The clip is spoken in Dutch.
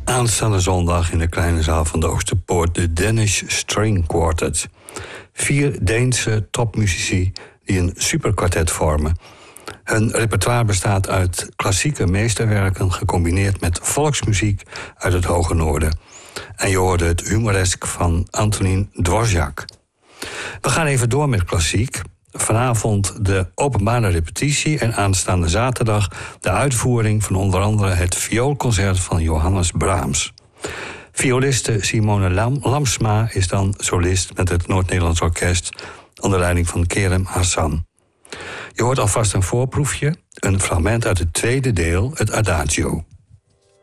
Aanstaande zondag in de kleine zaal van de Oosterpoort de Danish String Quartet. 4 Deense topmuzici die een superkwartet vormen. Hun repertoire bestaat uit klassieke meesterwerken gecombineerd met volksmuziek uit het Hoge Noorden. En je hoorde het humoresk van Antonín Dvořák. We gaan even door met klassiek. Vanavond de openbare repetitie en aanstaande zaterdag de uitvoering van onder andere het vioolconcert van Johannes Brahms. Violiste Simone Lamsma is dan solist met het Noord-Nederlands Orkest onder leiding van Kerem Hassan. Je hoort alvast een voorproefje, een fragment uit het tweede deel, het Adagio.